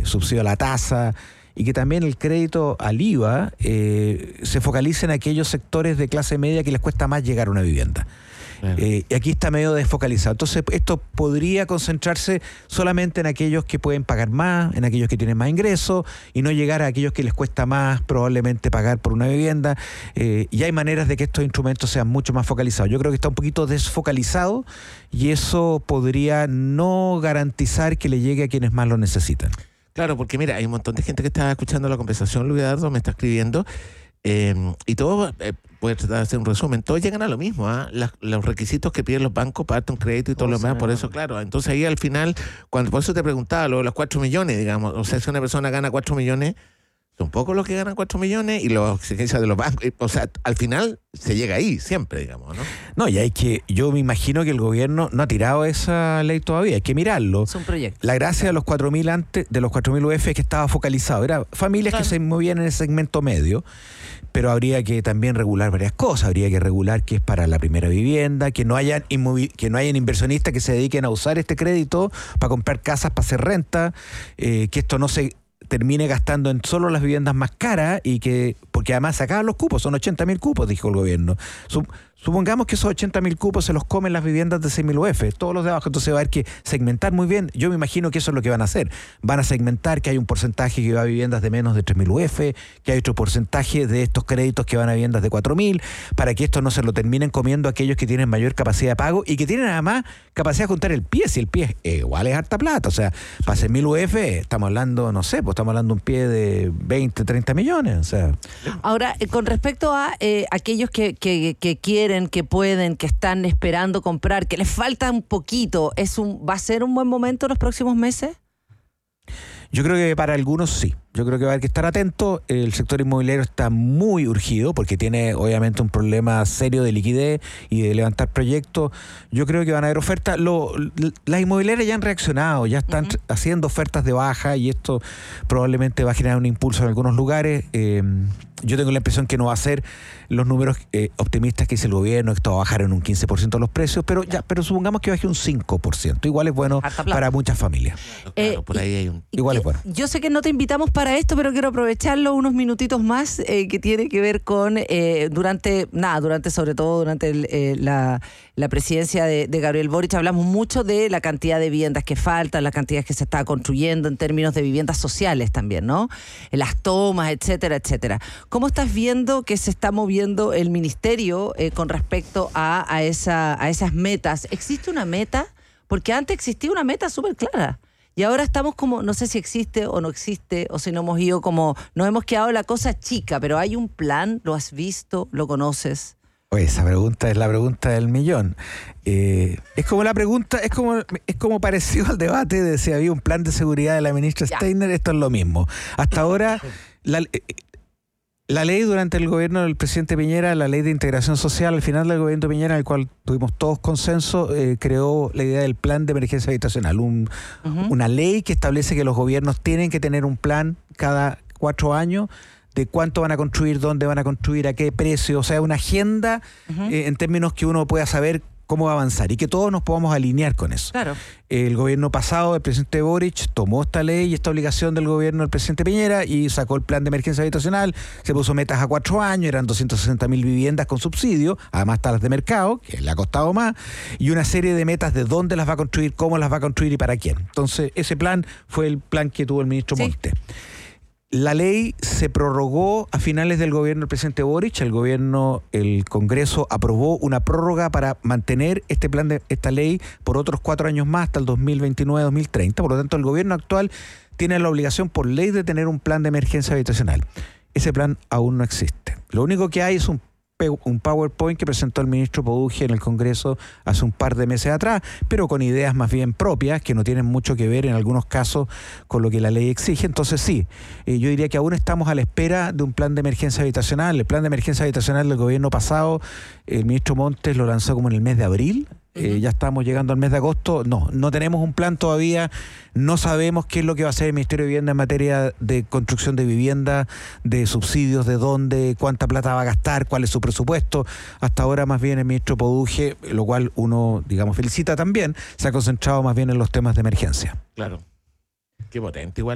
subsidio a la tasa, y que también el crédito al IVA se focalice en aquellos sectores de clase media que les cuesta más llegar a una vivienda. Y aquí está medio desfocalizado. Entonces, esto podría concentrarse solamente en aquellos que pueden pagar más, en aquellos que tienen más ingresos, y no llegar a aquellos que les cuesta más probablemente pagar por una vivienda. Y hay maneras de que estos instrumentos sean mucho más focalizados. Yo creo que está un poquito desfocalizado y eso podría no garantizar que le llegue a quienes más lo necesitan. Claro, porque mira, hay un montón de gente que está escuchando la conversación, Luis Eduardo me está escribiendo, y todo, puede tratar de hacer un resumen, todos llegan a lo mismo, los requisitos que piden los bancos para darte un crédito y todo lo demás, por eso, claro, entonces ahí al final, por eso te preguntaba lo de los 4 millones, digamos, o sea, si una persona gana 4 millones, son pocos los que ganan 4 millones y las exigencias de los bancos, o sea, al final se llega ahí, siempre, digamos, ¿no? No, y yo me imagino que el gobierno no ha tirado esa ley todavía, hay que mirarlo. Es un proyecto. La gracia de los 4.000 de los 4.000 UF es que estaba focalizado, eran familias que se movían en el segmento medio, pero habría que también regular varias cosas, habría que regular que es para la primera vivienda, que no hayan inversionistas que se dediquen a usar este crédito para comprar casas para hacer renta, que esto no se termine gastando en solo las viviendas más caras porque además se acaban los cupos, son 80.000 cupos, dijo el gobierno. Supongamos que esos 80.000 cupos se los comen las viviendas de 6.000 UF, todos los de abajo, entonces va a haber que segmentar muy bien. Yo me imagino que eso es lo que van a hacer. Van a segmentar que hay un porcentaje que va a viviendas de menos de 3.000 UF, que hay otro porcentaje de estos créditos que van a viviendas de 4.000, para que esto no se lo terminen comiendo aquellos que tienen mayor capacidad de pago y que tienen además capacidad de juntar el pie, si el pie igual es harta plata, o sea, para 6.000 UF estamos hablando, no sé, pues estamos hablando de un pie de 20, 30 millones, o sea. Ahora, con respecto a aquellos que quieren, que pueden, que están esperando comprar, que les falta un poquito, ¿va a ser un buen momento en los próximos meses? Yo creo que para algunos sí. Yo creo que va a haber que estar atento. El sector inmobiliario está muy urgido porque tiene obviamente un problema serio de liquidez y de levantar proyectos. Yo creo que van a haber ofertas. Las inmobiliarias ya han reaccionado, ya están haciendo ofertas de baja y esto probablemente va a generar un impulso en algunos lugares. Yo tengo la impresión que no va a ser los números optimistas que dice el gobierno, que esto va a bajar en un 15% los precios, pero supongamos que baje un 5%. Igual es bueno para muchas familias. Claro, por ahí hay igual es bueno. Yo sé que no te invitamos para esto, pero quiero aprovecharlo unos minutitos más, que tiene que ver con durante la presidencia de Gabriel Boric hablamos mucho de la cantidad de viviendas que faltan, las cantidades que se está construyendo en términos de viviendas sociales también, ¿no? Las tomas, etcétera, etcétera. ¿Cómo estás viendo que se está moviendo el ministerio con respecto a esas metas? ¿Existe una meta? Porque antes existía una meta súper clara. Y ahora estamos como, no sé si existe o no existe, o si no hemos ido como, nos hemos quedado la cosa chica, pero hay un plan, ¿lo has visto? ¿Lo conoces? Oye, esa pregunta es la pregunta del millón. Es como parecido al debate de si había un plan de seguridad de la ministra Steiner, esto es lo mismo. Hasta ahora, la ley durante el gobierno del presidente Piñera, la ley de integración social, al final del gobierno de Piñera, en el cual tuvimos todos consenso, creó la idea del plan de emergencia habitacional, una ley que establece que los gobiernos tienen que tener un plan cada 4 años de cuánto van a construir, dónde van a construir, a qué precio, o sea, una agenda en términos que uno pueda saber cómo va a avanzar y que todos nos podamos alinear con eso. Claro. El gobierno pasado, el presidente Boric, tomó esta ley y esta obligación del gobierno del presidente Piñera y sacó el plan de emergencia habitacional, se puso metas a 4 años, eran 260.000 viviendas con subsidio, además está las de mercado, que le ha costado más, y una serie de metas de dónde las va a construir, cómo las va a construir y para quién. Entonces, ese plan fue el plan que tuvo el ministro Monte. La ley se prorrogó a finales del gobierno del presidente Boric. El Congreso aprobó una prórroga para mantener esta ley por otros 4 años más, hasta el 2029-2030. Por lo tanto, el gobierno actual tiene la obligación por ley de tener un plan de emergencia habitacional. Ese plan aún no existe. Lo único que hay es un PowerPoint que presentó el ministro Poduje en el Congreso hace un par de meses atrás, pero con ideas más bien propias que no tienen mucho que ver en algunos casos con lo que la ley exige. Entonces sí, yo diría que aún estamos a la espera de un plan de emergencia habitacional. El plan de emergencia habitacional del gobierno pasado, el ministro Montes lo lanzó como en el mes de abril. Ya estamos llegando al mes de agosto. No tenemos un plan todavía. No sabemos qué es lo que va a hacer el Ministerio de Vivienda en materia de construcción de vivienda, de subsidios, de dónde, cuánta plata va a gastar, cuál es su presupuesto. Hasta ahora más bien el ministro Poduje, lo cual uno, felicita también, se ha concentrado más bien en los temas de emergencia. Claro. Qué potente igual.